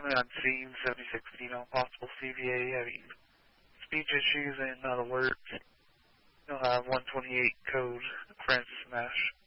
family on scene, 76 female, possible CVA, having speech issues and not alert. You'll have 128 code, Francis Nash.